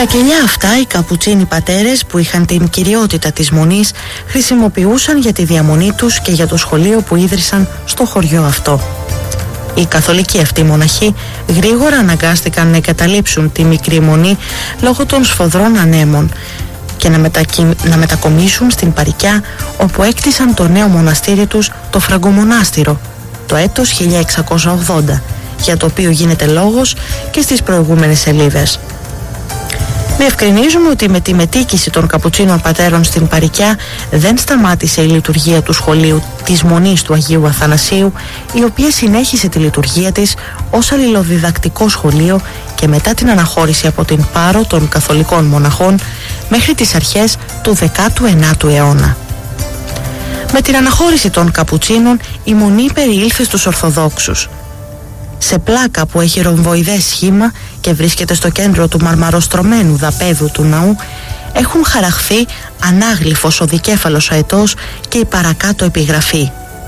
Τα κελιά αυτά οι καπουτσίνοι πατέρες που είχαν την κυριότητα της μονής χρησιμοποιούσαν για τη διαμονή τους και για το σχολείο που ίδρυσαν στο χωριό αυτό. Οι καθολικοί αυτοί μοναχοί γρήγορα αναγκάστηκαν να εγκαταλείψουν τη μικρή μονή λόγω των σφοδρών ανέμων και να μετακομίσουν στην Παρικιά, όπου έκτισαν το νέο μοναστήρι τους, το Φραγκομονάστηρο, το έτος 1680, για το οποίο γίνεται λόγος και στις προηγούμενες σελίδες. Διευκρινίζουμε ότι με τη μετοίκηση των καπουτσίνων πατέρων στην Παρικιά δεν σταμάτησε η λειτουργία του σχολείου της Μονής του Αγίου Αθανασίου, η οποία συνέχισε τη λειτουργία της ως αλληλοδιδακτικό σχολείο και μετά την αναχώρηση από την Πάρο των καθολικών μοναχών μέχρι τις αρχές του 19ου αιώνα. Με την αναχώρηση των καπουτσίνων η Μονή περιήλθε στους Ορθοδόξους. Σε πλάκα που έχει ρομβοειδές σχήμα και βρίσκεται στο κέντρο του μαρμαροστρωμένου δαπέδου του ναού έχουν χαραχθεί ανάγλυφος ο δικέφαλος αετός και η παρακάτω επιγραφή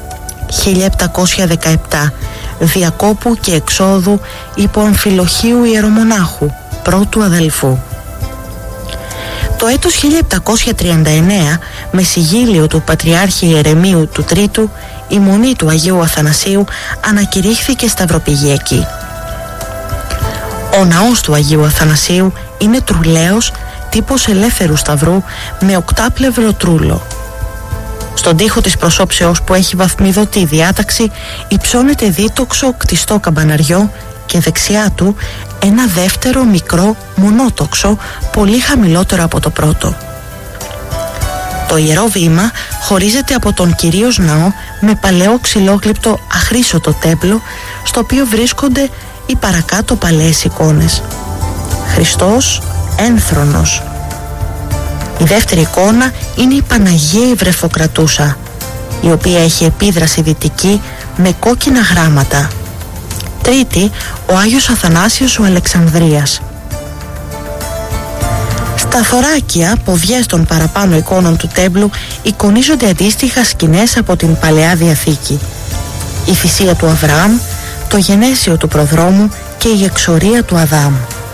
1717 Διακόπου και εξόδου υπό Αμφιλοχίου Ιερομονάχου πρώτου αδελφού. Το έτος 1739 με συγγύλιο του Πατριάρχη Ιερεμίου του Τρίτου η Μονή του Αγίου Αθανασίου ανακηρύχθηκε σταυροπηγιακή. Ο ναός του Αγίου Αθανασίου είναι τρουλαίος τύπος ελεύθερου σταυρού με οκτάπλευρο τρούλο. Στον τοίχο της προσώψεως που έχει βαθμιδωτή διάταξη υψώνεται δίτοξο κτιστό καμπαναριό και δεξιά του ένα δεύτερο μικρό μονότοξο πολύ χαμηλότερο από το πρώτο. Το ιερό βήμα χωρίζεται από τον κυρίως ναό με παλαιό ξυλόγλυπτο αχρίσωτο τέμπλο, στο οποίο βρίσκονται οι παρακάτω παλαιές εικόνες. Χριστός ένθρονος. Η δεύτερη εικόνα είναι η Παναγία η Βρεφοκρατούσα, η οποία έχει επίδραση δυτική με κόκκινα γράμματα. Τρίτη, ο Άγιος Αθανάσιος ο Αλεξανδρίας. Στα θωράκια, ποδιές των παραπάνω εικόνων του τέμπλου εικονίζονται αντίστοιχα σκηνές από την Παλαιά Διαθήκη. Η θυσία του Αβραάμ, το γενέσιο του προδρόμου και η εξορία του Αδάμ.